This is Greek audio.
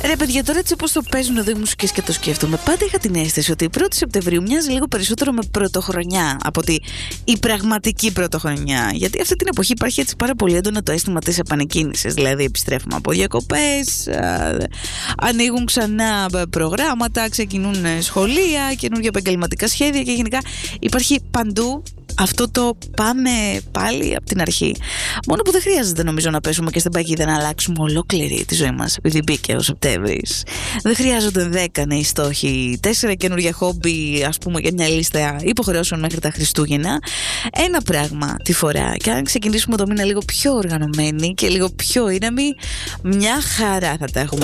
Ρε παιδιά, τώρα έτσι όπως το παίζουν εδώ οι μουσικές και το σκέφτομαι, πάντα είχα την αίσθηση ότι η 1η Σεπτεμβρίου μοιάζει λίγο περισσότερο με πρωτοχρονιά από ότι η πραγματική πρωτοχρονιά. Γιατί αυτή την εποχή υπάρχει έτσι πάρα πολύ έντονα το αίσθημα της επανεκκίνησης. Δηλαδή, επιστρέφουμε από διακοπές, ανοίγουν ξανά προγράμματα, ξεκινούν σχολεία, καινούργια επαγγελματικά σχέδια και γενικά υπάρχει παντού αυτό το πάμε πάλι από την αρχή. Μόνο που δεν χρειάζεται νομίζω να πέσουμε και στην παγίδα να αλλάξουμε ολόκληρη τη ζωή μας επειδή μπήκε ο Σεπτέμβρης. Δεν χρειάζονται 10 νέοι στόχοι, 4 καινούργια χόμπι, ας πούμε, για μια λίστα υποχρεώσεων μέχρι τα Χριστούγεννα. Ένα πράγμα τη φορά. Και αν ξεκινήσουμε το μήνα λίγο πιο οργανωμένοι και λίγο πιο ήρεμοι, μια χαρά θα τα έχουμε.